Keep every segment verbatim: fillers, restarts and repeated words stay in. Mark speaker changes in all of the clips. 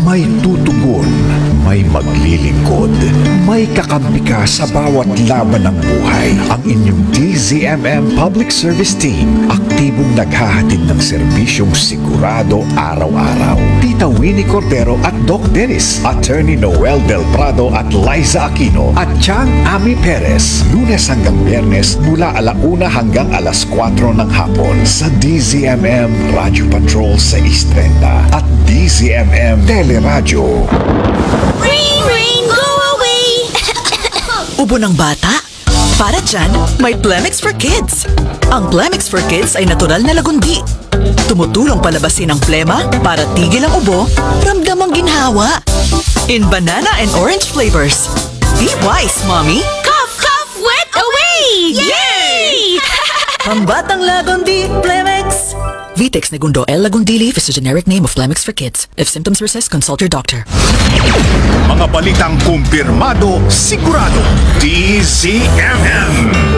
Speaker 1: May tutugon, may maglilingkod, may kakampi ka sa bawat laban ng buhay. Ang inyong D Z M M Public Service Team, aktibong naghahatid ng serbisyong sigurado araw-araw. Tita Winnie Cordero at Doc Dennis, Attorney Noel Del Prado at Liza Aquino at Chang Ami Perez. Lunes hanggang Biyernes mula alauna hanggang alas kwatro ng hapon sa D Z M M Radio Patrol six thirty at D Z M M Teleradyo.
Speaker 2: Rain, rain, go away!
Speaker 3: Ubo ng bata? Para dyan, may Plemix for Kids. Ang Plemix for Kids ay natural na lagundi. Tumutulong palabasin ang plema para tigil ang ubo, ramdam ang ginhawa. In banana and orange flavors. Be wise, Mommy!
Speaker 2: Cough, cough, wet away! Yay!
Speaker 3: Pambatang lagundi, Plemix! Vitex Negundo L. Lagundili is a generic name of Plemix for Kids. If symptoms persist, consult your doctor.
Speaker 1: Mga balitang kumpirmado, sigurado, D Z M M.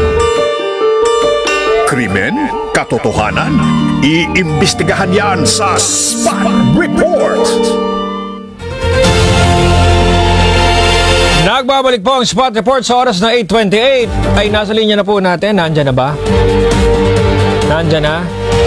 Speaker 1: Krimen, katotohanan, iimbestigahan yan sa Spot Report.
Speaker 4: Nagbabalik po ang Spot Report sa oras na eight twenty-eight. Ay, nasa linya na po natin. Nandyan na ba? Nandyan na?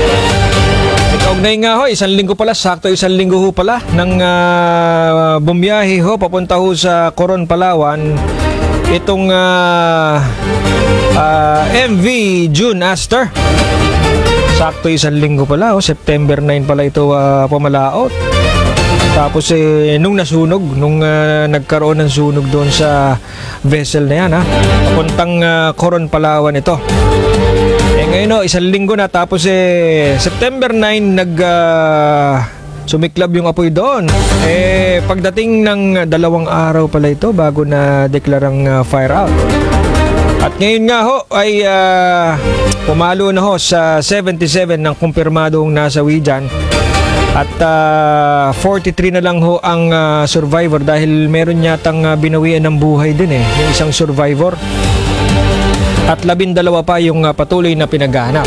Speaker 4: Kaugnay nga ho, isang linggo pala, sakto isang linggo ho pala ng uh, bumiyahe ho, papunta ho sa Coron, Palawan. Itong uh, uh, M V June Aster. Sakto isang linggo pala, oh, September nine pala ito uh, pumalaot. Tapos eh, nung nasunog, nung uh, nagkaroon ng sunog doon sa vessel na yan, ha, papuntang uh, Coron, Palawan ito. Eh ngayon, oh, isang linggo na, tapos eh, September nine, nag uh, sumiklab yung apoy doon. Eh, pagdating ng dalawang araw pala ito bago na deklarang uh, fire out. At ngayon nga ho, ay uh, pumalo na ho sa seventy-seven ng kumpirmadong nasawi dyan. At uh, forty-three na lang ho ang uh, survivor dahil meron yatang uh, binawian ng buhay din eh, yung isang survivor. At labindalawa pa yung uh, patuloy na pinaghahanap.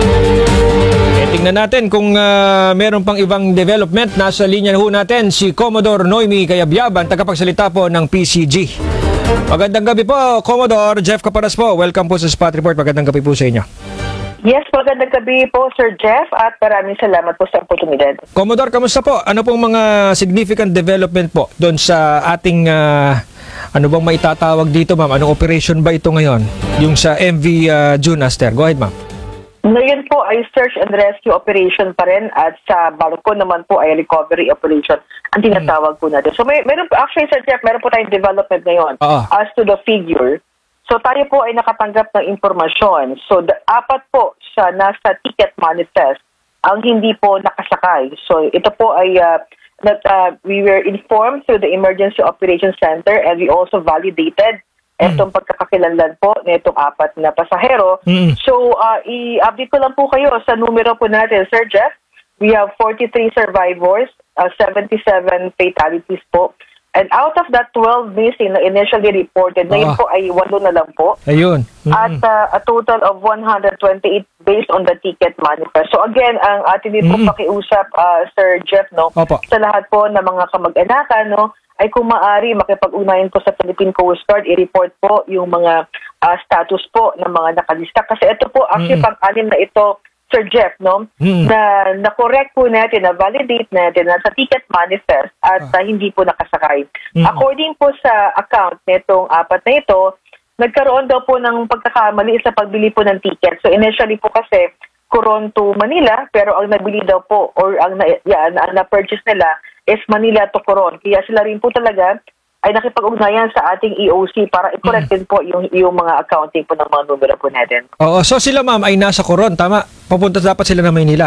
Speaker 4: E, tingnan natin kung uh, meron pang ibang development. Nasa linya na ho natin si Commodore Noemi Cayabyaban, tagapagsalita po ng P C G. Magandang gabi po, Commodore Jeff Caparas po. Welcome po sa Spot Report. Magandang gabi po sa inyo.
Speaker 5: Yes, magandang gabi po, Sir Jeff, at maraming salamat po sa oportunidad.
Speaker 4: Commodore, kamusta po? Ano pong mga significant development po doon sa ating, uh, ano bang maitatawag dito, ma'am? Anong operation ba ito ngayon? Yung sa M V uh, June Aster. Go ahead, ma'am.
Speaker 5: Ngayon po ay search and rescue operation pa rin at sa barko naman po ay recovery operation ang tinatawag po natin. So may, meron po, actually, Sir Jeff, meron po tayong development ngayon uh-huh. as to the figure. So tayo po ay nakatanggap ng impormasyon. So the, apat po sa nasa ticket manifest ang hindi po nakasakay. So ito po ay uh, that uh, we were informed through the Emergency Operations Center and we also validated mm. itong pagkakakilanlan po na itong apat na pasahero. Mm. So uh, i-update ko lang po kayo sa numero po natin, Sir Jeff. We have forty-three survivors, uh, seventy-seven fatalities po. And out of that twelve missing na initially reported, ngayon
Speaker 4: ah.
Speaker 5: po ay walo na lang po.
Speaker 4: Ayun. Mm-hmm. At
Speaker 5: uh, a total of one hundred twenty-eight based on the ticket manifest. So again, ang atin din mm-hmm. po pakiusap, uh, Sir Jeff, no,
Speaker 4: Opo.
Speaker 5: sa lahat po ng mga kamag-anakan, no, ay kung maaari makipag-ugnayan po sa Philippine Coast Guard, i-report po yung mga uh, status po ng mga nakalista. Kasi ito po, actually, mm-hmm. pang-anim na ito, Sir Jeff, no, mm-hmm. na na-correct po natin, na-validate natin na sa ticket manifest at uh, hindi po nakasakay. Mm-hmm. According po sa account nitong apat na ito, nagkaroon daw po ng pagkakamali sa pagbili po ng ticket. So initially po kasi, Coron to Manila, pero ang nabili daw po or ang na, yan, ang na-purchase nila is Manila to Coron. Kaya sila rin po talaga ay nakipag-ugnayan sa ating E O C para i-correct din po yung, yung mga accounting po ng mga numero po natin.
Speaker 4: Oo, so sila ma'am ay nasa Coron, tama? Papunta dapat sila ng Maynila.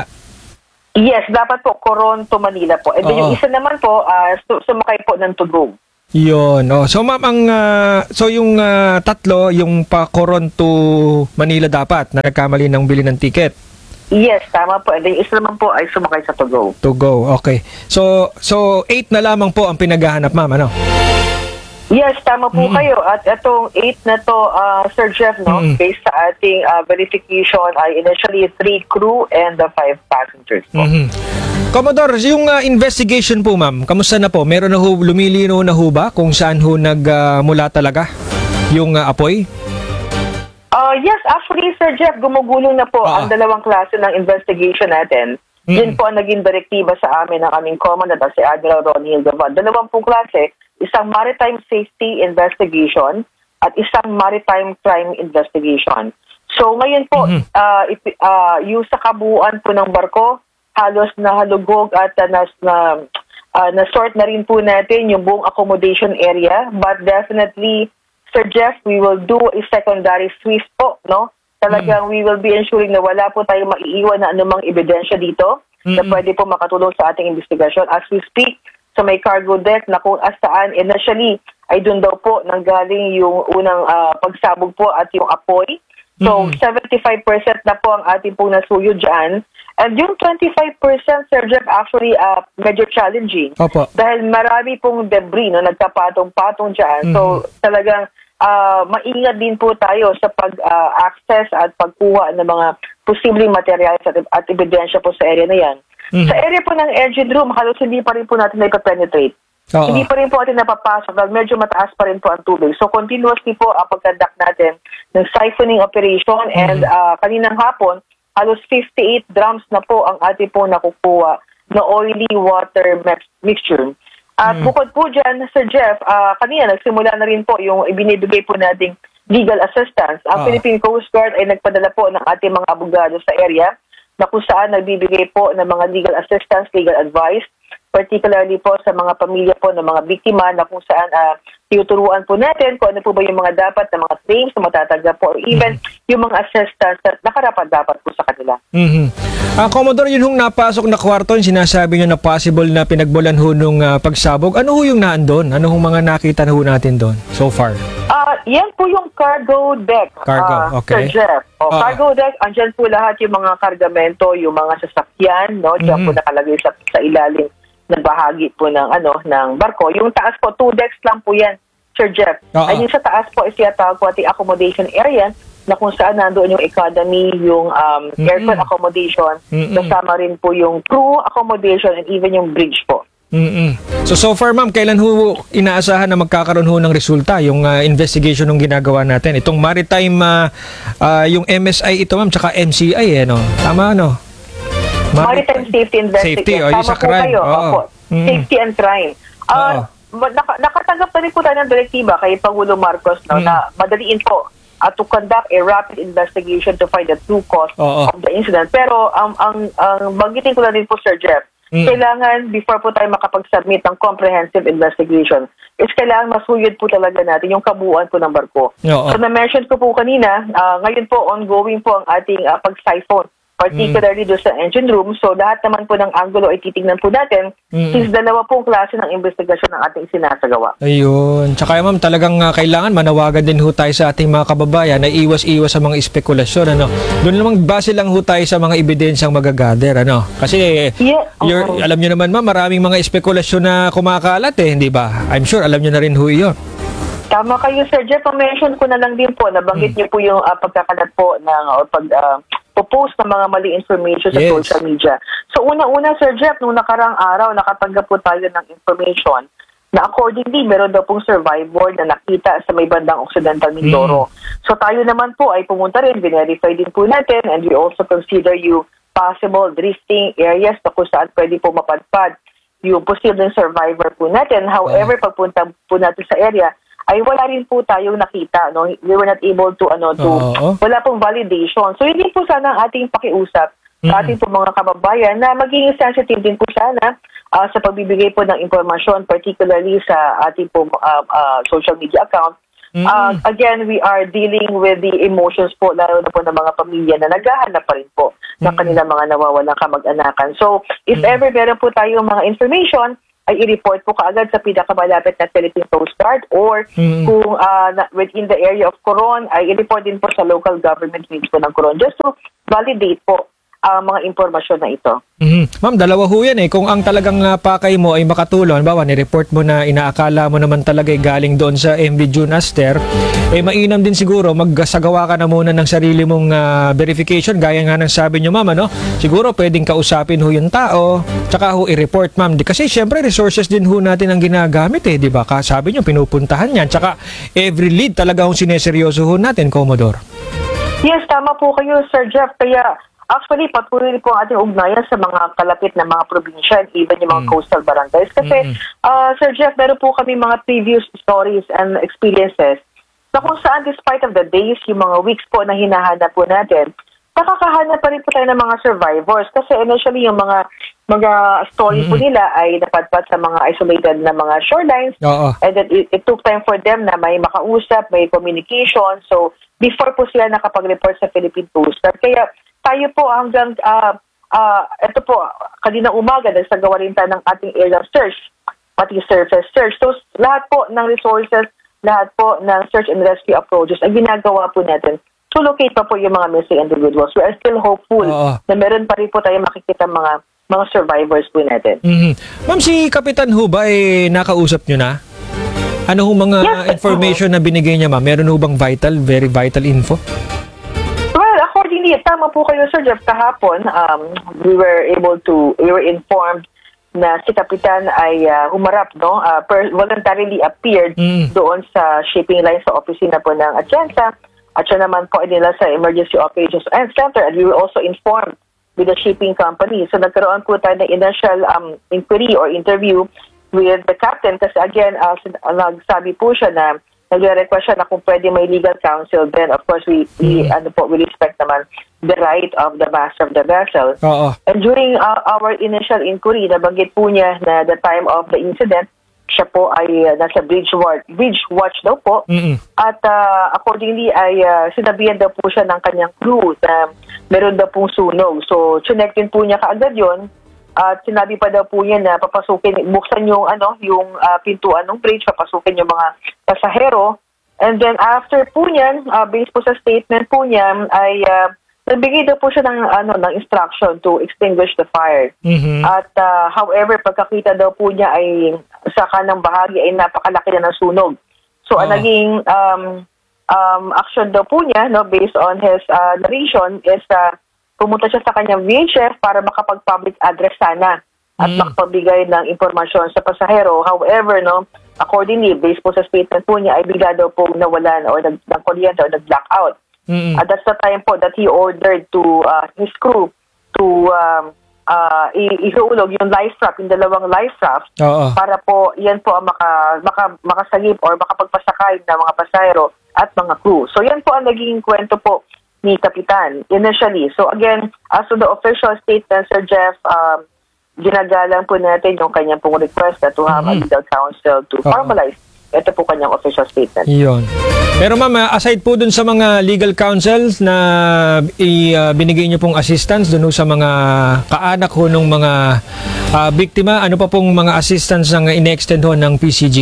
Speaker 5: Yes, dapat po Coron to Manila po. And then yung isa naman po, uh, sumakay po ng Tugo.
Speaker 4: Yun. Oh. So ma'am, ang, uh, so yung uh, tatlo, yung pa Coron to Manila dapat na nagkamali ng bili ng ticket.
Speaker 5: Yes, tama po. And then yung isa naman po ay sumakay sa Tugo.
Speaker 4: Tugo, okay. So, so eight na lamang po ang pinaghahanap ma'am, ano?
Speaker 5: Yes, tama po mm-hmm. kayo. At itong eight na to, uh, Sir Jeff, no, mm-hmm. based sa ating uh, verification ay initially three crew and the five passengers po.
Speaker 4: Mm-hmm. Commodore, yung uh, investigation po ma'am, kamusta na po? Meron na ho, lumilino na ho ba kung saan ho nagmula uh, talaga yung uh, apoy?
Speaker 5: Uh, yes, actually, Sir Jeff, gumugulong na po
Speaker 4: Ah.
Speaker 5: ang dalawang klase ng investigation natin.
Speaker 4: Mm.
Speaker 5: Yun po ang naging direktiba sa amin ng aming commandant si Admiral Ronnie Hildebrand. Dalawang pong klase, isang maritime safety investigation at isang maritime crime investigation. So ngayon po,
Speaker 4: Mhm.
Speaker 5: uh, ipi- uh, yung sa kabuuan po ng barko, halos nahalugog at uh, nas, na, uh, na-sort na rin po natin yung buong accommodation area. But definitely, Sir Jeff, we will do a secondary sweep po, no? Talagang we will be ensuring na wala po tayong maiiwan na anumang ebidensya dito na
Speaker 4: Mm-mm.
Speaker 5: pwede po makatulong sa ating investigasyon. As we speak, sa may cargo deck na kung asaan, initially, ay doon daw po nanggaling yung unang ah, pagsabog po at yung apoy. So,
Speaker 4: Mm-mm.
Speaker 5: seventy-five percent na po ang ating pong nasuyo dyan. And yung twenty-five percent, Sir Jeff, actually uh, medyo challenging.
Speaker 4: Opo.
Speaker 5: Dahil marami pong debris no, nagkapatong-patong dyan. So, talagang ah, maingat din po tayo sa pag-access at pagkuha ng mga posibleng materials at, at ebidensya po sa area na yan.
Speaker 4: Mhm.
Speaker 5: Sa area po ng engine room, halos hindi pa rin po natin na-penetrate.
Speaker 4: Oo.
Speaker 5: Hindi pa rin po natin napapasok dahil medyo mataas pa rin po ang tubig. So, continuously po ang pagkandak natin ng siphoning operation and ah, kaninang hapon, halos fifty-eight drums na po ang ating po nakukuha na oily water mix- mixture. At bukod po dyan, Sir Jeff, ah, kanina nagsimula na rin po yung ibinibigay po nating legal assistance. Ang
Speaker 4: Ah.
Speaker 5: Philippine Coast Guard ay nagpadala po ng ating mga abogado sa area na kung saan nagbibigay po ng mga legal assistance, legal advice, particularly po sa mga pamilya po ng mga biktima na kung saan uh, tinuturuan po natin kung ano po ba yung mga dapat na mga claims na matatanggap po or even yung mga assistance na nakarapat dapat po sa kanila.
Speaker 4: Mhm. Ah, Commodore, yun hong napasok na kwarto, yung sinasabi nyo na possible na pinagbulan ho nung ah, pagsabog. Ano ho yung naandun? Ano hong mga nakita na ho natin doon so far?
Speaker 5: Ah, yan po yung cargo deck.
Speaker 4: Cargo,
Speaker 5: ah,
Speaker 4: okay.
Speaker 5: Sir Jeff. O,
Speaker 4: Ah.
Speaker 5: cargo deck, andyan po lahat yung mga kargamento, yung mga sasakyan, no? Diyan po
Speaker 4: Mhm.
Speaker 5: nakalagay sa, sa ilalim ng bahagi po ng ano ng barko. Yung taas po, two decks lang po yan, Sir Jeff.
Speaker 4: Ah,
Speaker 5: Ay
Speaker 4: ah.
Speaker 5: yung sa taas po is yatawag po ating accommodation area na kung saan nandoon yung economy, yung um,
Speaker 4: Mm-mm.
Speaker 5: aircon accommodation,
Speaker 4: Mm-mm.
Speaker 5: kasama rin po yung crew accommodation and even yung bridge po.
Speaker 4: Mm-mm. So, so far ma'am, kailan ho inaasahan na magkakaroon ho ng resulta yung ah, investigation ng ginagawa natin? Itong maritime, ah, ah, yung M S I ito ma'am, tsaka M C I eh, no? Tama, no?
Speaker 5: Maritime Safety Investigation.
Speaker 4: Safety, oh, yung
Speaker 5: Tama
Speaker 4: sa
Speaker 5: po
Speaker 4: crime.
Speaker 5: kayo.
Speaker 4: Oo.
Speaker 5: Opo.
Speaker 4: Mm.
Speaker 5: Safety and crime. Ah, ma- naka- nakatanggap na rin po tayo ng direktiba kay Pangulo Marcos no,
Speaker 4: Mm.
Speaker 5: na madaliin po at to conduct a rapid investigation to find the true cause
Speaker 4: Oo.
Speaker 5: of the incident. Pero ang ang ang banggitin ko na din po, Sir Jeff,
Speaker 4: Mm.
Speaker 5: kailangan before po tayo makapag-submit ng comprehensive investigation is kailangan masuyod po talaga natin yung kabuuan po ng barko.
Speaker 4: Oo.
Speaker 5: So na-mention ko po kanina, ah, ngayon po ongoing po ang ating ah, pag-siphon, particularly doon sa engine room. So lahat naman po ng angulo ay titignan po natin
Speaker 4: Mm.
Speaker 5: since dalawa pong klase ng investigasyon ng ating sinasagawa.
Speaker 4: Ayun. Tsaka ma'am, talagang ah, kailangan manawagan din ho tayo sa ating mga kababayan na iwas-iwas sa mga espekulasyon. Ano? Doon namang base lang ho tayo sa mga ebidensyang magagather. Ano? Kasi
Speaker 5: Yeah,
Speaker 4: you're-
Speaker 5: oo.
Speaker 4: alam nyo naman ma'am, maraming mga espekulasyon na kumakalat eh, hindi ba? I'm sure alam nyo na rin ho yun.
Speaker 5: Tama kayo, Sir Jeff. Mention ko na lang din po, nabanggit niyo po yung ah, pagkakalat po ng or pag ah, post ng mga mali information sa
Speaker 4: Yes.
Speaker 5: social media. So una-una, Sir Jeff, nung nakarang araw, nakatanggap po tayo ng information na accordingly, meron daw pong survivor na nakita sa may bandang Occidental Mindoro. So tayo naman po ay pumunta rin, verify din po natin, and we also consider you possible drifting areas na kung saan pwede po mapadpad yung posibleng survivor po natin. However, pagpunta po natin sa area, ay wala rin po tayong nakita, no? We were not able to ano to
Speaker 4: Oo.
Speaker 5: wala pong validation. So hindi po sana ang ating pakiusap sa ating po mga kababayan na maging sensitive din po sana ah, sa pagbibigay po ng impormasyon, particularly sa ating po ah, ah, social media account. Ah, again, we are dealing with the emotions po, lalo na po ng mga pamilya na naghahanap pa rin po ng kanilang mga nawawalang kamag-anakan. So, if ever meron po tayong mga information, ay i-report po kaagad sa pinakamalapit na Philippine Coast Guard or
Speaker 4: Mm.
Speaker 5: kung uh, na, within the area of Coron, ay i-report din po sa local government wings po ng Coron just to validate po ang mga impormasyon na ito.
Speaker 4: Mhm. Ma'am, dalawa ho yan eh. Kung ang talagang uh, pakay mo ay makatulong, bawa ni-report mo na inaakala mo naman talaga ay galing doon sa M V June Aster, eh mainam din siguro magsagawa ka na muna ng sarili mong uh, verification, gaya nga ng sabi nyo ma'am, ano? Siguro pwedeng kausapin ho yung tao, tsaka ho i-report ma'am. Di, kasi syempre resources din ho natin ang ginagamit eh, di ba? Sabi nyo, pinupuntahan yan. Tsaka every lead talaga hong sineseryoso ho natin, Commodore.
Speaker 5: Yes, tama po kayo, Sir Jeff. Kaya actually, patuloy po ang ating ugnayan sa mga kalapit na mga probinsya and even yung mga
Speaker 4: Mm.
Speaker 5: coastal barangays. Kasi,
Speaker 4: Mm-mm.
Speaker 5: uh, Sir Jeff, meron po kami mga previous stories and experiences na kung saan despite of the days, yung mga weeks po na hinahanap po natin, nakakahanap pa rin po tayo ng mga survivors. Kasi initially, yung mga mga story po
Speaker 4: Mm.
Speaker 5: nila ay napadpad sa mga isolated na mga shorelines.
Speaker 4: Oo.
Speaker 5: And then it, it took time for them na may makausap, may communication. So, before po sila nakapag-report sa Philippine Coast Guard. Kaya, tayo po hanggang, uh, uh, ito po, kanina umaga, nagsagawa rin tayo ng ating aerial search, pati surface search. So, lahat po ng resources, lahat po ng search and rescue approaches ay ginagawa po natin to locate pa po yung mga missing individuals. We are still hopeful
Speaker 4: Oo.
Speaker 5: na meron pa rin po tayo makikita mga mga survivors po natin.
Speaker 4: Mhm. Ma'am, si Kapitan ho ba eh, nakausap nyo na? Ano ho mga
Speaker 5: Yes,
Speaker 4: information na binigay niya ma'am? Meron ho bang vital, very vital info?
Speaker 5: Well, accordingly, tama po kayo, Sir Jeff. Kahapon, um, we were able to, we were informed na si Kapitan ay uh, humarap, no? Uh, per, voluntarily appeared
Speaker 4: Mm.
Speaker 5: doon sa shipping line sa opisina po ng Atienza. At siya naman po ay nila sa Emergency Operations and Center. And we were also informed with the shipping company. So nagkaroon po tayo ng initial um, inquiry or interview with the captain. Kasi again, uh, sin- uh, nagsabi po siya na nagre-request siya na kung pwede may legal counsel. Then of course, we, we, ano po, we respect naman the right of the master of the vessel.
Speaker 4: Oo.
Speaker 5: And during uh, our initial inquiry, nabanggit po niya na the time of the incident, siya po ay uh, nasa bridge watch, bridge watch daw po.
Speaker 4: Mm-mm.
Speaker 5: At uh, accordingly ay uh, sinabihan daw po siya ng kanyang crew na meron daw pong sunog. So, chinectin po niya kaagad yon. At sinabi pa daw po niya na papasukin, buksan yung, ano, yung uh, pintuan ng bridge, papasukin yung mga pasahero. And then after po niyan, uh, based po sa statement po niya, ay uh, nagbigay daw po siya ng, ano, ng instruction to extinguish the fire.
Speaker 4: Mhm.
Speaker 5: At uh, however, pagkakita daw po niya ay sa kanang bahagi ay napakalaki na ng sunog. So, ang
Speaker 4: Oo.
Speaker 5: naging um, um, action daw po niya, no, based on his uh, narration, is uh, pumunta siya sa kanyang V H F para makapag-public address sana at
Speaker 4: Mm.
Speaker 5: makapagbigay ng impormasyon sa pasahero. However, no, accordingly, based po sa statement po niya, ay bigla daw po nawalan or nag, ng kuryente or nag-blackout.
Speaker 4: Mm-mm.
Speaker 5: At that's the time po that he ordered to uh, his crew to um, uh, i- ihulog yung life raft, yung dalawang life raft,
Speaker 4: Oo.
Speaker 5: para po yan po ang maka, maka, makasagip or makapagpasakay ng mga pasahero at mga crew. So yan po ang naging kwento po ni Kapitan initially. So again, as to the official statement, Sir Jeff, um, ginagalang po natin yung kanyang pong request na to have a
Speaker 4: Mhm.
Speaker 5: legal counsel to
Speaker 4: Oo.
Speaker 5: formalize. Ito po kanyang official statement.
Speaker 4: Iyon. Pero ma'am, ah, aside po dun sa mga legal counsels na i, ah, binigay niyo pong assistance dun ho sa mga kaanak ho ng mga ah, biktima, ano pa pong mga assistance ang in-extend ho ng P C G?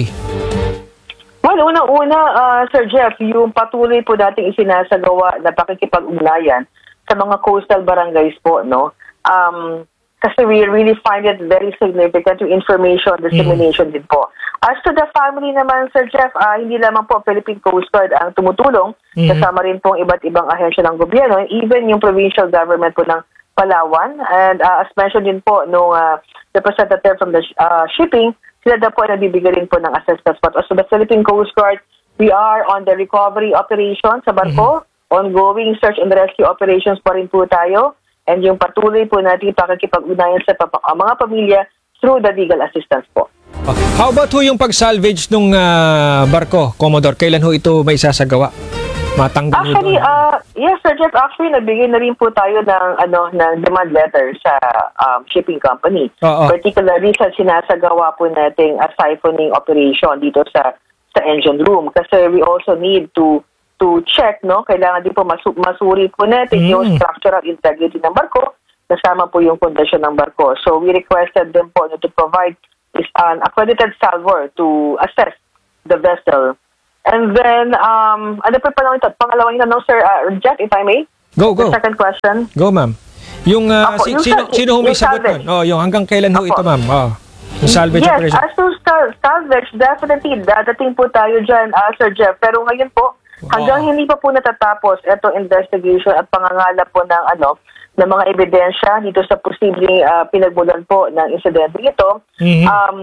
Speaker 5: Well, una-una, uh, Sir Jeff, yung patuloy po nating isinasagawa na pakikipag-ugnayan sa mga coastal barangays po, no? Um, kasi we really find it very significant yung information dissemination din po. As to the family naman, Sir Jeff, uh, hindi lamang po Philippine Coast Guard ang tumutulong,
Speaker 4: Mhm.
Speaker 5: kasama rin pong iba't ibang ahensya ng gobyerno, even yung provincial government po ng Palawan. And uh, as mentioned din po nung uh, representative from the uh, shipping, sila daw po ay nabibigay rin po ng assistance. But also the Philippine Coast Guard, we are on the recovery operation sa barko. Ongoing search and rescue operations pa rin po tayo. And yung patuloy po natin pakikipag-ugnayan sa papa- uh, mga pamilya through the legal assistance po.
Speaker 4: Ah, how about ho yung pag-salvage nung ah, barko, Commodore? Kailan ho ito may sasagawa? Matanggal ho
Speaker 5: Actually,
Speaker 4: doon.
Speaker 5: uh, yes, Sir Jeff, actually, nagbigay na rin po tayo ng, ano, ng demand letter sa um, shipping company.
Speaker 4: Oo.
Speaker 5: Particularly sa sinasagawa po nating a siphoning operation dito sa sa engine room. Kasi we also need to to check, no? Kailangan din po masu- masuri po natin
Speaker 4: Mm.
Speaker 5: yung structural integrity ng barko, kasama po yung kondisyon ng barko. So we requested them po no, to provide is an accredited salvor to assess the vessel. And then, um, ano pa pa lang ito? Pangalawang ito, no, Sir uh, Jeff, if I may?
Speaker 4: Go, go.
Speaker 5: The second question.
Speaker 4: Go, ma'am. Yung, ah,
Speaker 5: Apo,
Speaker 4: si-
Speaker 5: yung
Speaker 4: sino,
Speaker 5: sal-
Speaker 4: sino
Speaker 5: yung
Speaker 4: humisagot
Speaker 5: salvage.
Speaker 4: nun? Oh, yung hanggang kailan ho
Speaker 5: Apo.
Speaker 4: ito, ma'am? Oh, yung salvage
Speaker 5: Yes,
Speaker 4: operation.
Speaker 5: as to sal- salvage, definitely, dadating po tayo dyan, uh, Sir Jeff. Pero ngayon po, hanggang
Speaker 4: Oo.
Speaker 5: hindi pa po natatapos itong investigation at pangangalap po ng ano ng mga ebidensya dito sa posibleng uh, pinagmulan po ng insidente ito,
Speaker 4: Mhm.
Speaker 5: um,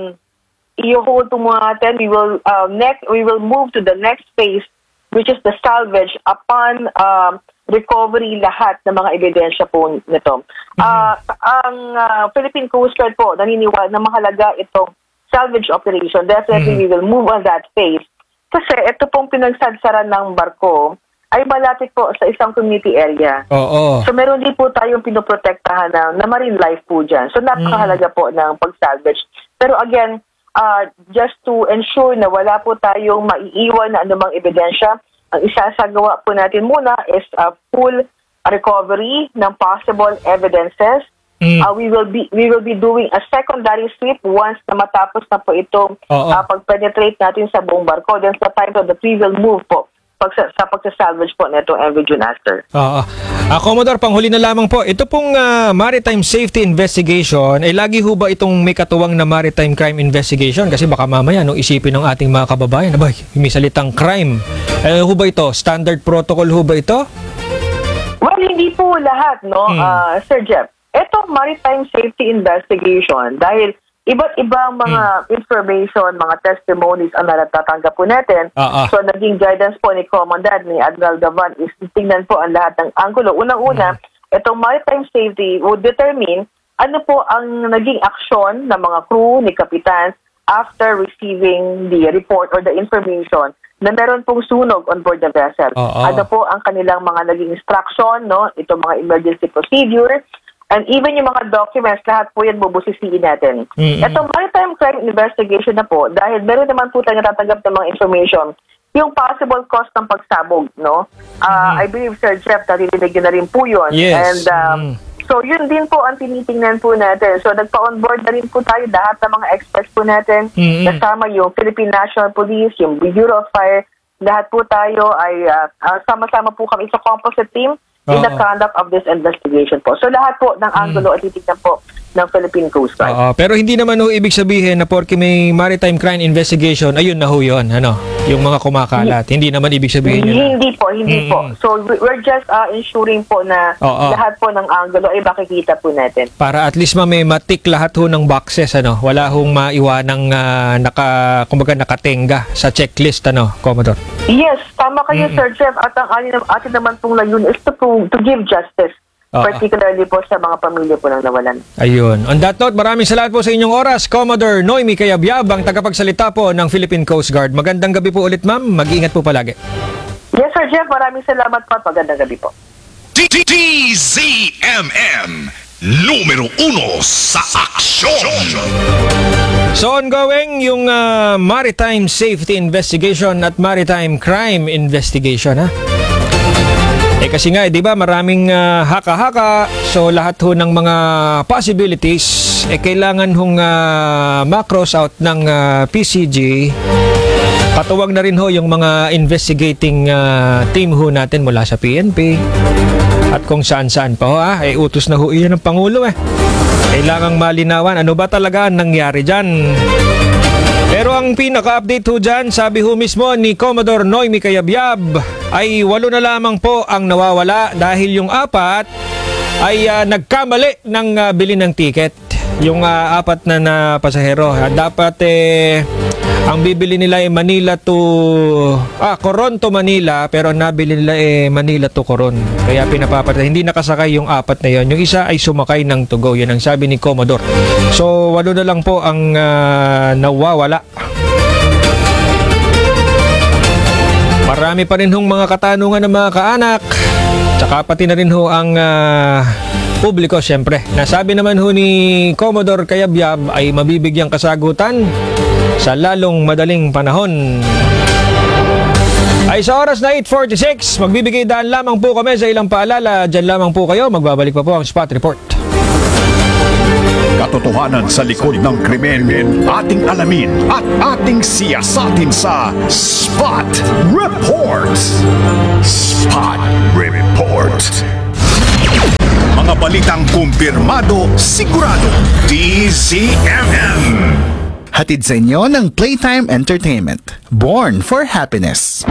Speaker 5: i-hold po muna natin, we will, uh, next, we will move to the next phase, which is the salvage upon um, recovery lahat ng mga ebidensya po nito. Ah, ang uh, Philippine Coast Guard po naniniwala na mahalaga itong salvage operation. Definitely,
Speaker 4: Mhm.
Speaker 5: we will move on that phase. Kasi ito pong pinagsadsaran ng barko ay malapit po sa isang community area.
Speaker 4: Oo.
Speaker 5: So meron din po tayong pinoprotektahan na, na marine life po dyan. So napakahalaga po ng pag-salvage. Pero again, uh, just to ensure na wala po tayong maiiwan na anumang ebidensya, ang isasagawa po natin muna is a full recovery ng possible evidences.
Speaker 4: Mm.
Speaker 5: Uh, we will be we will be doing a secondary sweep once na matapos na po itong
Speaker 4: Oo.
Speaker 5: uh, pag-penetrate natin sa buong barko. Then sa time of the we will move po pag sa, sa pagsasalvage po nitong M V June Aster.
Speaker 4: Oo. Ah, Commodore, panghuli na lamang po. Ito pong ah, Maritime Safety Investigation, ay lagi ho ba itong may katuwang na Maritime Crime Investigation? Kasi baka mamaya, no, isipin ng ating mga kababayan, abay, may salitang crime. Eh, ho ba ito? Standard protocol ho ba ito?
Speaker 5: Well, hindi po lahat, no,
Speaker 4: Hmm.
Speaker 5: uh, Sir Jeff. Ito, Maritime Safety Investigation, dahil iba't ibang mga information, mga testimonies ang natatanggap po natin.
Speaker 4: Ah, ah.
Speaker 5: So, naging guidance po ni Commandant, ni Admiral Davan, is tingnan po ang lahat ng anggulo. Unang-una, itong Maritime Safety would determine ano po ang naging aksyon ng mga crew, ni Kapitan, after receiving the report or the information na meron pong sunog on board the vessel.
Speaker 4: Oo.
Speaker 5: Ano po ang kanilang mga naging instruction, no? Ito mga emergency procedure, and even yung mga documents, lahat po yan bubusisiin natin.
Speaker 4: Mm-mm.
Speaker 5: Itong Maritime Crime Investigation na po, dahil meron naman po tayo natatanggap ng mga information, yung possible cause ng pagsabog, no? Uh, I believe, Sir Jeff, narinig yun na rin po yun.
Speaker 4: Yes.
Speaker 5: And um,
Speaker 4: Mm.
Speaker 5: so yun din po ang tinitingnan po natin. So nagpa-onboard na rin po tayo, lahat ng mga experts po natin,
Speaker 4: Mm-mm.
Speaker 5: kasama yung Philippine National Police, yung Bureau of Fire, lahat po tayo ay uh, uh, sama-sama po kami sa composite team in the
Speaker 4: Oo.
Speaker 5: conduct of this investigation po. So lahat po ng angulo at titignan po ng Philippine Coast Guard.
Speaker 4: Oo, pero hindi naman ho ibig sabihin na porke may Maritime Crime Investigation, ayun na ho yun, ano, yung mga kumakalat. Hindi naman ibig sabihin yun. na-
Speaker 5: Hindi po, hindi po.
Speaker 4: Mm-mm.
Speaker 5: So we- we're just uh, ensuring po na
Speaker 4: Oo.
Speaker 5: lahat po ng angulo ay makikita po natin.
Speaker 4: Para at least ma may matik lahat ho ng boxes, ano, wala hong maiwanang ah, naka, kumbaga nakatenga sa checklist, ano, Commodore.
Speaker 5: Yes, tama kayo, Sir Jeff. At ang atin, atin naman pong layun is to, prove, to give justice,
Speaker 4: Oo.
Speaker 5: particularly po sa mga pamilya po ng nawalan.
Speaker 4: Ayun. On that note, maraming salamat po sa inyong oras. Commodore Noemi Cayabyab, ang tagapagsalita po ng Philippine Coast Guard. Magandang gabi po ulit, ma'am. Mag-iingat po palagi.
Speaker 5: Yes, Sir Jeff. Maraming salamat po at magandang gabi po.
Speaker 6: D Z M M numero uno sa aksyon.
Speaker 4: So ongoing yung ah, Maritime Safety Investigation at Maritime Crime Investigation, ha? Eh kasi nga, eh, di ba, maraming ah, haka-haka. So lahat ho ng mga possibilities, eh kailangan hong ah, ma-cross out ng ah, P C G. Katuwang na rin ho yung mga investigating ah, team ho natin mula sa P N P. At kung saan-saan pa ho, ah, eh utos na ho iyon ng Pangulo, eh. Kailangang malinawan ano ba talaga ang nangyari dyan. Pero ang pinaka-update ho dyan, sabi ho mismo ni Commodore Noemi Cayabyab, ay walo na lamang po ang nawawala dahil yung apat ay ah, nagkamali ng ah, bili ng ticket. Yung ah, apat na na pasahero. Ah, dapat eh, ang bibili nila ay Manila to ah Coron to Manila, pero ang nabili nila eh Manila to Coron. Kaya pinapapatay, hindi nakasakay yung apat na yon. Yung isa ay sumakay ng to go. Yan ang sabi ni Commodore. So walo na lang po ang ah, nawawala. Marami pa rin hong mga katanungan ng mga kaanak. Tsaka pati na rin ho ang ah, publiko, syempre. Nasabi naman ho ni Commodore Cayabyab ay mabibigyang kasagutan sa lalong madaling panahon. Ay sa oras na eight forty-six, magbibigay daan lamang po kami sa ilang paalala. Diyan lamang po kayo, magbabalik pa po ang Spot Report.
Speaker 1: Katotohanan sa likod ng krimen, ating alamin at ating siyasatin sa Spot Report. Spot Report.
Speaker 6: Mga balitang kumpirmado, sigurado. D Z M M.
Speaker 7: Hatid sa inyo ng Playtime Entertainment. Born for Happiness.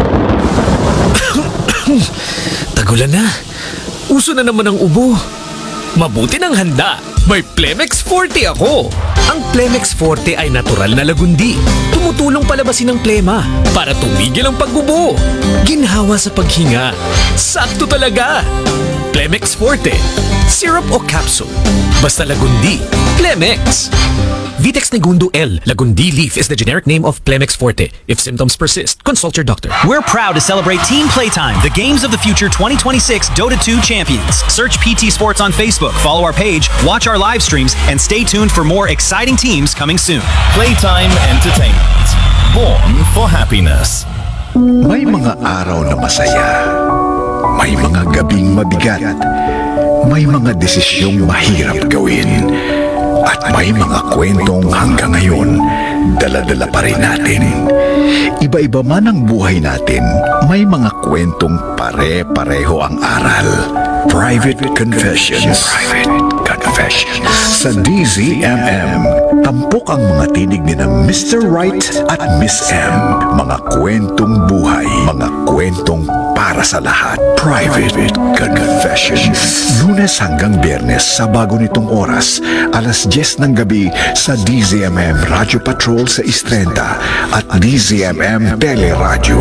Speaker 8: Tagulan na. Uso na naman ang ubo. Mabuti ng handa. May Plemex Forte ako. Ang Plemex Forte ay natural na lagundi. Tumutulong palabasin ang plema para tumigil ang paggubo. Ginhawa sa paghinga. Sakto talaga. Plemex Forte. Syrup o capsule. Basta lagundi. Plemex. Vitex Negundo L. Lagundi leaf is the generic name of Plemex Forte. If symptoms persist, consult your doctor.
Speaker 9: We're proud to celebrate Team Playtime, the Games of the Future twenty twenty-six Dota two champions. Search P T Sports on Facebook, follow our page, watch our live streams, and stay tuned for more exciting teams coming soon.
Speaker 10: Playtime Entertainment. Born for happiness.
Speaker 1: May mga araw na masaya. May mga gabing mabigat. May mga desisyong mahirap gawin. At may mga kwentong hanggang ngayon, dala-dala pa rin natin. Iba-iba man ang buhay natin, may mga kwentong pare-pareho ang aral. Private Confessions. Private Confessions. Sa D Z M M, tampok ang mga tinig ni na Mister Right at Miss M. Mga kwentong buhay, mga kwentong para sa lahat. Private Confessions. Lunes hanggang Biyernes sa bago nitong oras, alas diyes ng gabi sa D Z M M Radio Patrol sa Istrenta at D Z M M Teleradio.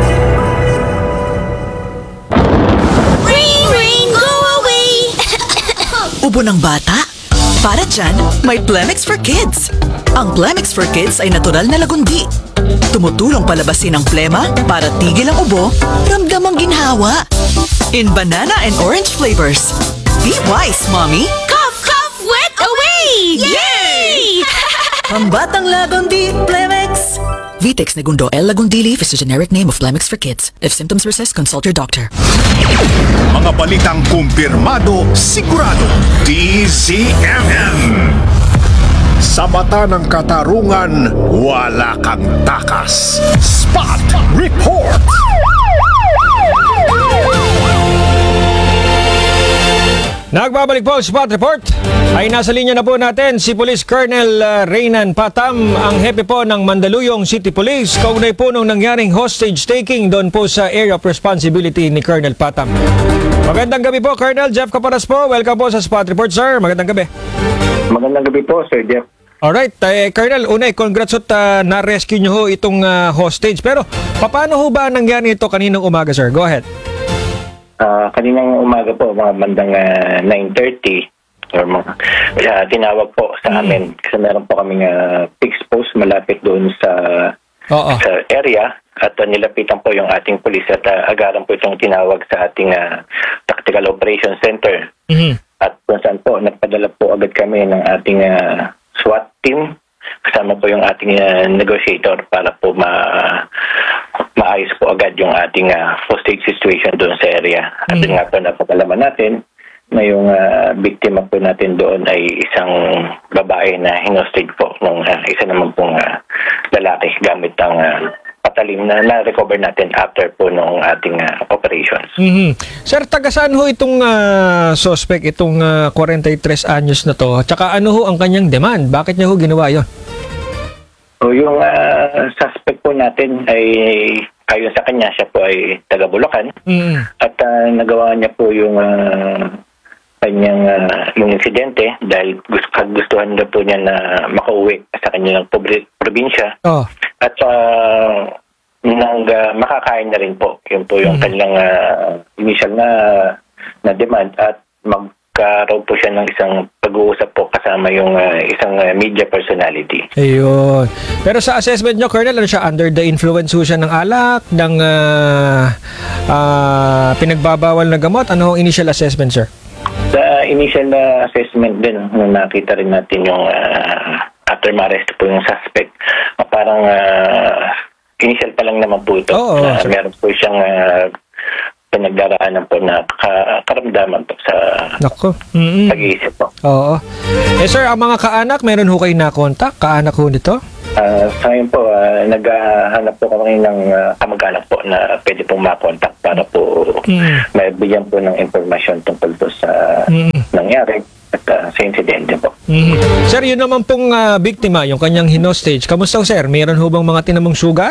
Speaker 2: Ring, ring, go away!
Speaker 3: Ubo ng bata? Para dyan, may Plemex for Kids. Ang Plemex for Kids ay natural na lagundi. Tumutulong palabasin ang plema para tigil ang ubo, ramdam ang ginhawa. In banana and orange flavors. Be wise, mommy!
Speaker 2: Cough, cough, wet away! Yay!
Speaker 3: Pambatang lagundi, Plemex! Vitex Negundo L. Lagundi Leaf is the generic name of Plemex for Kids. If symptoms persist, consult your doctor.
Speaker 6: Mga balitang kumpirmado, sigurado. D Z M M. Sa mata ng katarungan, wala kang takas. Spot Report!
Speaker 4: Nagbabalik po, Spot Report. Ay nasa linya na po natin si Police Colonel uh, Reynan Patam, ang hepe po ng Mandaluyong City Police, kaugnay po nung nangyaring hostage taking doon po sa area of responsibility ni Colonel Patam. Magandang gabi po, Colonel Jeff Caparas po. Welcome po sa Spot Report, sir. Magandang gabi.
Speaker 11: Magandang gabi po, Sir Jeff.
Speaker 4: Alright, eh, Colonel, unay, congrats at uh, na-rescue nyo ho itong uh, hostage. Pero, paano ho ba nangyari ito kaninang umaga, sir? Go ahead.
Speaker 11: Uh, kaninang umaga po, mga bandang uh, nine thirty, or mga, uh, tinawag po sa amin kasi meron po kaming uh, fixed post malapit doon sa, sa area at uh, nilapitan po yung ating police at uh, agaran po itong tinawag sa ating uh, Tactical Operations Center. Mm-hmm. At kung saan po, nagpadala po agad kami ng ating uh, SWAT team kasama po yung ating uh, negotiator para po ma maayos po agad yung ating uh, hostage situation doon sa area. At mm-hmm. nga po napagalaman natin na yung uh, biktima po natin doon ay isang babae na hinostage po ng uh, isa naman pong uh, lalaki gamit ang uh, patalim na na-recover natin after po nung ating uh, operations.
Speaker 4: Mm-hmm. Sir, taga saan ho itong uh, suspect, itong uh, forty-three anyos na to? Tsaka ano ho ang kanyang demand? Bakit niya ho ginawa yun?
Speaker 11: So, yung uh, suspect po natin ay ayon sa kanya, siya po ay taga Bulacan. Mm. At uh, nagawa niya po yung uh, kanyang uh, yung insidente dahil gusto, gustuhan na po niya na makauwi sa kanyang probinsya. Oh. At uh, nang uh, makakain na rin po. Yun po yung mm. kanilang uh, initial na, na demand at magkaroon po siya ng isang pag-uusap po kasama yung uh, isang uh, media personality. Ayun.
Speaker 4: Pero sa assessment nyo, Colonel, ano siya? Under the influence ho siya ng alak, ng uh, uh, pinagbabawal na gamot? Ano ang initial assessment, sir?
Speaker 11: Sa initial na assessment din, nung nakita rin natin yung uh, after ma-arrest po yung suspect, uh, parang uh, initial pa lang naman po ito. Oh, oh, uh, meron po siyang uh, pinagdaraanan po na karamdaman po sa mm-hmm. pag-iisip po.
Speaker 4: Oo. Eh sir, ang mga kaanak, meron ho kayo na-contact? Kaanak ho nito?
Speaker 11: Uh, sa ngayon po, uh, naghahanap po kami ng uh, kamag-anak po na pwede pong makontak para po mm. maibigyan po ng impormasyon tungkol po sa mm. nangyari at uh, sa insidente po.
Speaker 4: Mm. Sir, yun naman pong uh, biktima, yung kanyang hinostage. Kamusta sir? Meron ho bang mga tinamong sugat?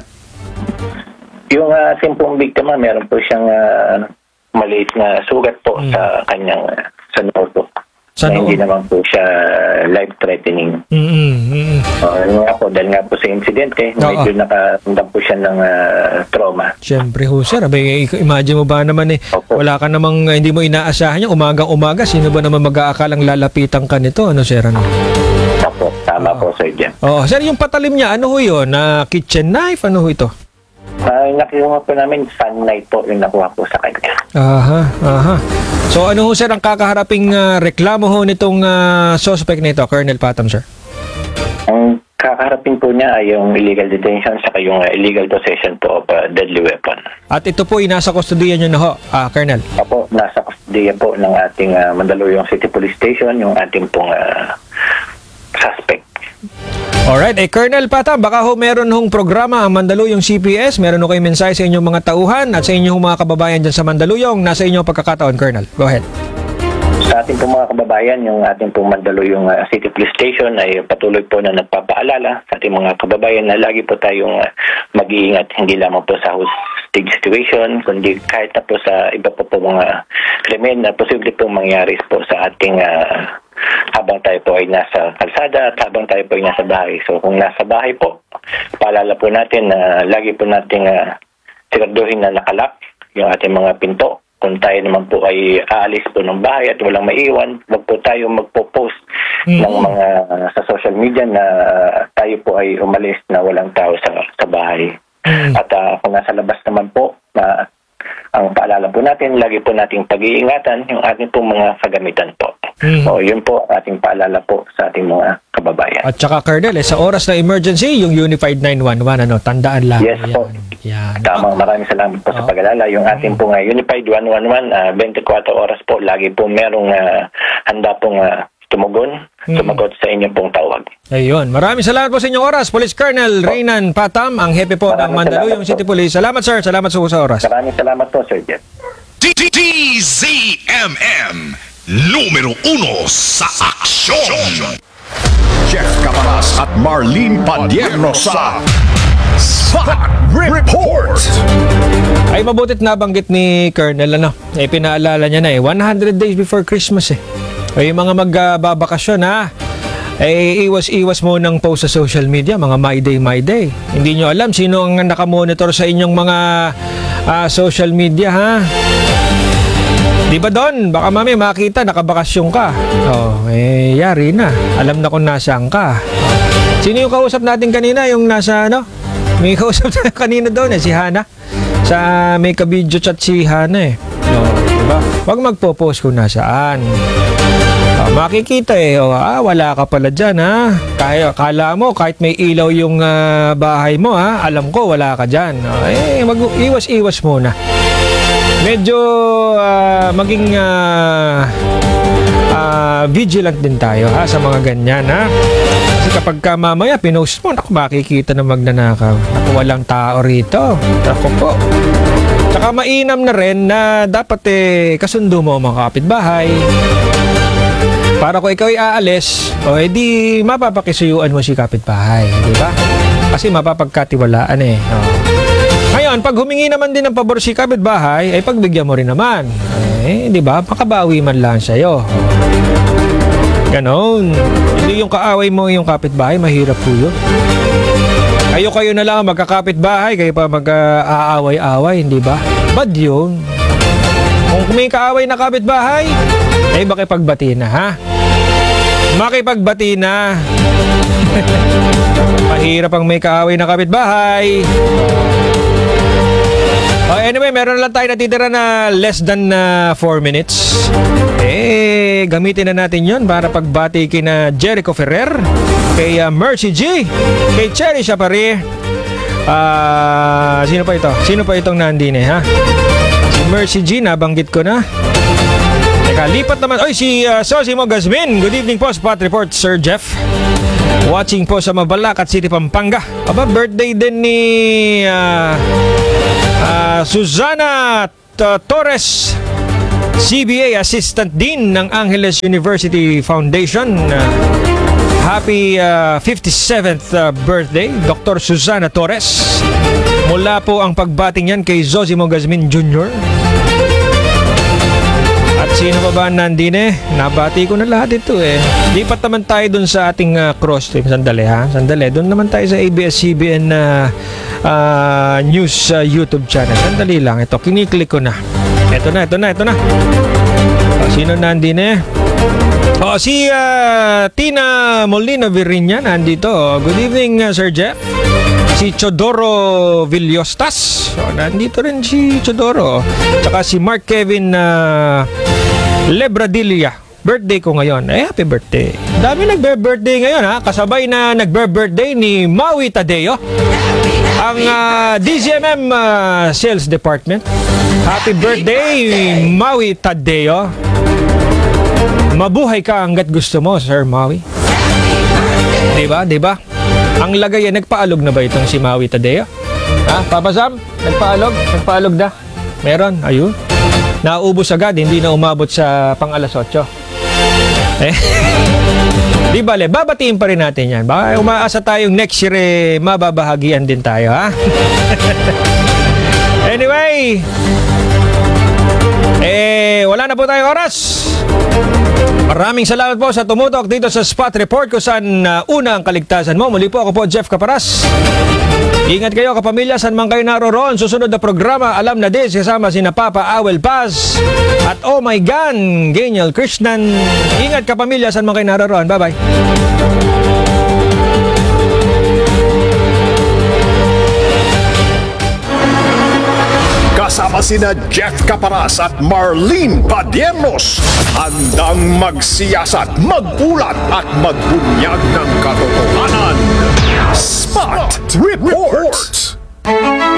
Speaker 11: Yung uh, simpong biktima, meron po siyang uh, maliit na sugat po mm. sa kanyang uh, sa noo po. Sa na hindi naman po siya life-threatening. Mm-hmm. Uh, yun nga po, dahil nga po sa insidente, oh, medyo oh. nakatandang po siya ng uh, trauma.
Speaker 4: Siyempre ho, sir. Abay, imagine mo ba naman eh, Opo. wala ka namang, hindi mo inaasahan yung umagang-umaga. Sino ba naman mag-aakalang lalapitan ka nito? Ano, sir? Ano?
Speaker 11: Opo, tama oh. po, sir Jeff.
Speaker 4: Oh, sir, yung patalim niya, ano ho yun? Na uh, kitchen knife? Ano ho ito?
Speaker 11: Uh, nakuha po namin, sun knife po yung nakuha po sa kanya.
Speaker 4: Aha, aha. So ano ho sir ang kakaharaping uh, reklamo ho nitong uh, suspect nito, Colonel Patam, sir?
Speaker 11: Ang kakaharapin po niya ay yung illegal detention saka yung uh, illegal possession po of uh, deadly weapon.
Speaker 4: At ito po ay nasa kustodiya niyo na ho, uh, Colonel?
Speaker 11: Opo, nasa kustodiya po ng ating uh, Mandaluyong City Police Station, yung ating pong uh, suspect.
Speaker 4: Alright, eh Colonel Patam, baka ho meron hong programa ang Mandaluyong C P S, meron ho kayong mensahe sa inyong mga tauhan at sa inyong mga kababayan dyan sa Mandaluyong, nasa inyong pagkakataon, Colonel. Go ahead.
Speaker 11: Sa ating pong mga kababayan, yung ating pong Mandaluyong uh, City Police Station ay patuloy po na nagpapaalala sa ating mga kababayan na lagi po tayong uh, mag-iingat, hindi lamang po sa hostage situation, kundi kahit na po sa iba po po mga krimen na posible pong mangyari po sa ating uh, habang tayo po ay nasa kalsada at habang tayo po ay nasa bahay. So kung nasa bahay po, paalala po natin na uh, lagi po natin uh, siguraduhin na nakalak yung ating mga pinto. Kung tayo naman po ay aalis po ng bahay at walang maiwan, wag po tayo magpo-post mm-hmm. ng mga uh, sa social media na uh, tayo po ay umalis na walang tao sa, sa bahay. Mm-hmm. At uh, kung nasa labas naman po, na uh, ang paalala po natin, lagi po nating pag-iingatan yung ating po mga kagamitan po. Mm. So, yun po ating paalala po sa ating mga kababayan.
Speaker 4: At saka, Colonel, eh, sa oras na emergency, yung Unified nine one one, ano, tandaan lang.
Speaker 11: Yes yan. po. Yan. Tamang maraming salamat po oh. sa pag-alala. Yung ating po uh, Unified one one one, uh, twenty-four oras po, lagi po merong uh, handa pong uh, tumugon, mm. tumagot sa inyong pong tawag.
Speaker 4: Ayun. Maraming salamat po sa inyong oras. Police Colonel oh. Reynan Patam, ang hepe po maraming ng Mandaluyong City Police. Salamat, sir. Salamat po sa oras.
Speaker 11: Maraming salamat po, Sir Jeff.
Speaker 6: D Z M M Numero uno sa aksyon. Jeff Caparas at Marlene Padierno sa Spot Report.
Speaker 4: Ay mabutit nabanggit ni Colonel, ano, eh pinaalala niya na eh one hundred days before Christmas eh. Ay mga magbabakasyon ha, eh iwas-iwas mo ng post sa social media, mga my day my day. Hindi nyo alam sino ang nakamonitor sa inyong mga uh, social media ha. Di ba doon? Baka mami makita nakabakasyon ka. Oh, eh yari na. Alam na kung nasaan ka. Sino yung kausap natin kanina? Yung nasa ano? May kausap na kanina doon eh, si Hana. Sa may ka-video chat si Hana eh. Oh, diba? Huwag magpo-post kung nasaan. Oh, makikita eh. Oh, ah, wala ka pala dyan ha. Kaya, kala mo kahit may ilaw yung uh, bahay mo ha. Alam ko wala ka dyan. Oh, eh, mag-iwas-iwas muna. Medyo uh, maging uh, uh, vigilant din tayo ha sa mga ganyan ha. Kasi kapag ka mamaya pinost mo, naku, makikita na magnanakaw. Naku, walang tao rito. Naku po. Tsaka mainam na rin na dapat eh kasundo mo mga kapitbahay. Para kung ikaw ay aalis, o edi mapapakisuyuan mo si kapitbahay, di ba? Kasi mapapagkatiwalaan eh. Oh. Ngayon, pag humingi naman din ng pabor si kapitbahay, ay pagbigyan mo rin naman. Eh, di ba? Makabawi man lang sa'yo. Ganon. Hindi yung kaaway mo yung kapitbahay, mahirap po yun. Kayo-kayo na lang magkakapitbahay, kayo pa mag-aaway-away, hindi ba? Bad yun. Kung may kaaway na kapitbahay, ay makipagbati na, ha? Makipagbati na. Mahirap ang may kaaway na kapitbahay. Oh, anyway, meron lang tayo natitira na less than uh, four minutes. Eh, gamitin na natin yon para pagbati kina Jericho Ferrer, kay uh, Mercy G, kay Cherry Chapari. Ah, uh, sino pa ito? Sino pa itong nandine, ha? Si Mercy G, nabanggit ko na. Teka, lipat naman. Oy, si uh, Sosimo Gazmin. Good evening po, Spot Report, Sir Jeff. Watching po sa Mabalac at City, Pampanga. Aba, birthday din ni uh, uh, Susana T- Torres, C B A Assistant Dean ng Angeles University Foundation. Uh, happy uh, fifty-seventh uh, birthday, Doctor Susana Torres. Mula po ang pagbating yan kay Zosimo Gazmin Junior At sino pa ba nandine? Nabati ko na lahat ito eh. Lipat naman tayo dun sa ating uh, cross team. Sandali ha, sandali. Doon naman tayo sa A B S C B N uh, uh, News uh, YouTube channel. Sandali lang. Ito, kiniklik ko na. Ito na, ito na, ito na. O, sino nandine? O, si uh, Tina Molina Virriña nandito. O, good evening, uh, Sir Jeff. Si Chodoro Villostas. So, nandito rin si Chodoro. Tsaka si Mark Kevin uh, Lebradilla. Birthday ko ngayon. Eh, happy birthday. Dami nagbe-birthday ngayon ha. Kasabay na nagbe-birthday ni Maui Tadeo. Ang uh, D Z M M uh, Sales Department. Happy birthday, Maui Tadeo. Mabuhay ka hanggat gusto mo, Sir Maui. Diba? Diba? Ang lagay yan, nagpaalog na ba itong si Maui Tadeo? Ha? Papa Sam? Nagpaalog? Nagpaalog na? Meron? Ayun. Naubos agad, hindi na umabot sa pang alas otso. Eh? Di bale, babatiin pa rin natin yan. Baka umaasa tayong next year eh, mababahagian din tayo, ha? Anyway, eh, wala na po tayong oras. Maraming salamat po sa tumutok dito sa Spot Report kung saan uh, una ang kaligtasan mo. Muli po ako po, Jeff Caparas. Ingat kayo kapamilya, saan man kayo naroon. Susunod na programa, Alam na Dis, kasama si Papa Awel Paz at Oh My God, Genial Krishnan. Ingat kapamilya, saan man kayo naroon. Bye-bye.
Speaker 6: Kasama sina Jeff Caparas at Marlene Padiernos. Handang magsiyasat, magbulat at magbunyag ng katotohanan. Spot Report!